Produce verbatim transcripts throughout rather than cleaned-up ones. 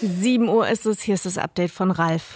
sieben Uhr ist es, hier ist das Update von Ralf.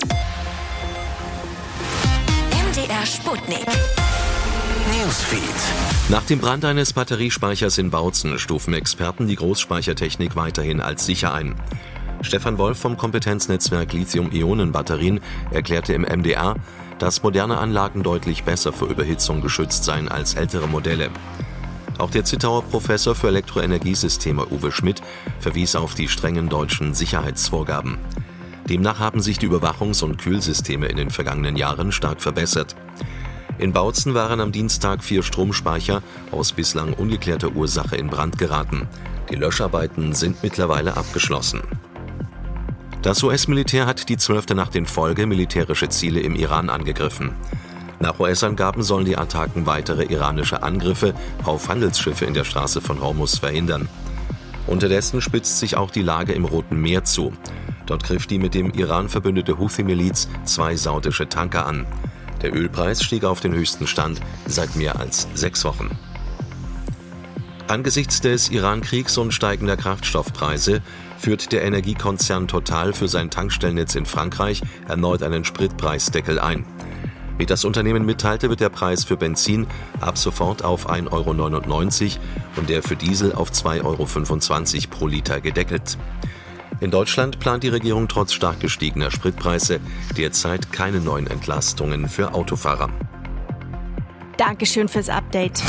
M D R Sputnik. Newsfeed. Nach dem Brand eines Batteriespeichers in Bautzen stufen Experten die Großspeichertechnik weiterhin als sicher ein. Stefan Wolf vom Kompetenznetzwerk Lithium-Ionen-Batterien erklärte im M D R, dass moderne Anlagen deutlich besser vor Überhitzung geschützt seien als ältere Modelle. Auch der Zittauer Professor für Elektroenergiesysteme Uwe Schmidt verwies auf die strengen deutschen Sicherheitsvorgaben. Demnach haben sich die Überwachungs- und Kühlsysteme in den vergangenen Jahren stark verbessert. In Bautzen waren am Dienstag vier Stromspeicher aus bislang ungeklärter Ursache in Brand geraten. Die Löscharbeiten sind mittlerweile abgeschlossen. Das U S-Militär hat die zwölfte Nacht in Folge militärische Ziele im Iran angegriffen. Nach U S-Angaben sollen die Attacken weitere iranische Angriffe auf Handelsschiffe in der Straße von Hormuz verhindern. Unterdessen spitzt sich auch die Lage im Roten Meer zu. Dort griff die mit dem Iran verbündete Houthi-Miliz zwei saudische Tanker an. Der Ölpreis stieg auf den höchsten Stand seit mehr als sechs Wochen. Angesichts des Iran-Kriegs und steigender Kraftstoffpreise führt der Energiekonzern Total für sein Tankstellennetz in Frankreich erneut einen Spritpreisdeckel ein. Wie das Unternehmen mitteilte, wird der Preis für Benzin ab sofort auf ein Euro neunundneunzig und der für Diesel auf zwei Euro fünfundzwanzig pro Liter gedeckelt. In Deutschland plant die Regierung trotz stark gestiegener Spritpreise derzeit keine neuen Entlastungen für Autofahrer. Dankeschön fürs Update.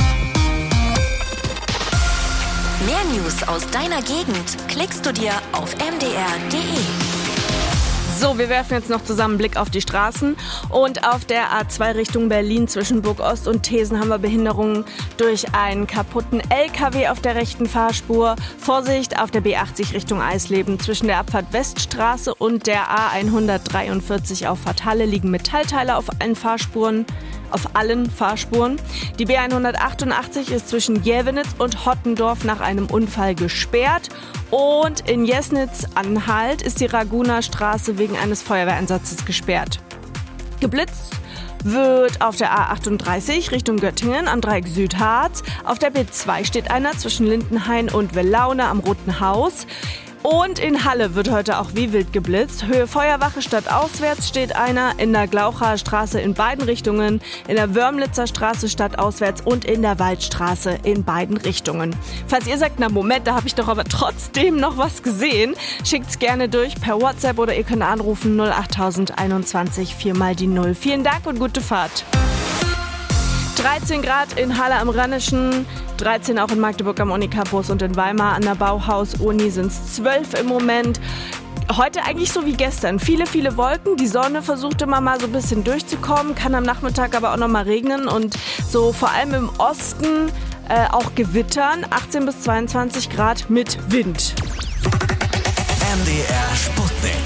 Mehr News aus deiner Gegend klickst du dir auf m d r punkt d e. So, wir werfen jetzt noch zusammen einen Blick auf die Straßen. Und auf der A zwei Richtung Berlin zwischen Burg Ost und Thesen haben wir Behinderungen durch einen kaputten L K W auf der rechten Fahrspur. Vorsicht auf der B achtzig Richtung Eisleben. Zwischen der Abfahrt Weststraße und der A hundertdreiundvierzig auf Fahrt Halle liegen Metallteile auf allen Fahrspuren. Auf allen Fahrspuren. Die B hundertachtundachtzig ist zwischen Jävenitz und Hottendorf nach einem Unfall gesperrt. Und in Jesnitz-Anhalt ist die Raguner-Straße wegen eines Feuerwehreinsatzes gesperrt. Geblitzt wird auf der A achtunddreißig Richtung Göttingen am Dreieck Südharz. Auf der B zwei steht einer zwischen Lindenhain und Wellaune am Roten Haus. Und in Halle wird heute auch wie wild geblitzt. Höhe Feuerwache stadtauswärts steht einer, in der Glauchaer Straße in beiden Richtungen, in der Wörmlitzer Straße stadtauswärts und in der Waldstraße in beiden Richtungen. Falls ihr sagt, na Moment, da habe ich doch aber trotzdem noch was gesehen, schickt's gerne durch per WhatsApp oder ihr könnt anrufen null achttausend einundzwanzig vier mal die null. Vielen Dank und gute Fahrt. dreizehn Grad in Halle am Rheinischen, dreizehn auch in Magdeburg am Unicampus und in Weimar an der Bauhaus-Uni sind es zwölf im Moment. Heute eigentlich so wie gestern. Viele, viele Wolken. Die Sonne versucht immer mal so ein bisschen durchzukommen, kann am Nachmittag aber auch noch mal regnen und so vor allem im Osten äh, auch gewittern. achtzehn bis zweiundzwanzig Grad mit Wind. M D R Sputnik.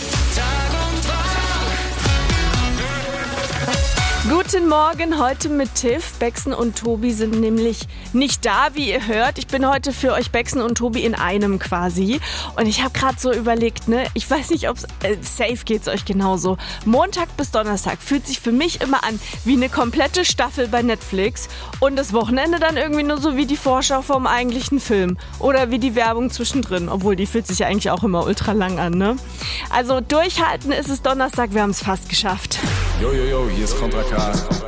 Guten Morgen, heute mit Tiff. Bexen und Tobi sind nämlich nicht da, wie ihr hört. Ich bin heute für euch Bexen und Tobi in einem quasi. Und ich habe gerade so überlegt, ne, ich weiß nicht, ob es äh, safe geht's euch genauso. Montag bis Donnerstag fühlt sich für mich immer an wie eine komplette Staffel bei Netflix. Und das Wochenende dann irgendwie nur so wie die Vorschau vom eigentlichen Film. Oder wie die Werbung zwischendrin. Obwohl, die fühlt sich ja eigentlich auch immer ultra lang an, ne? Also durchhalten ist es Donnerstag, wir haben es fast geschafft. Jo, jo, jo, hier ist Kontra K.